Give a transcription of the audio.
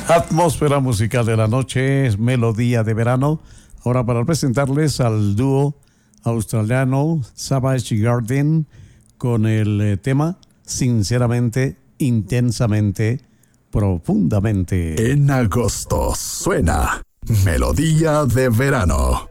Atmósfera musical de la noche es Melodía de Verano. Ahora para presentarles al dúo australiano Savage Garden con el tema Sinceramente, Intensamente, Profundamente. En agosto suena Melodía de Verano.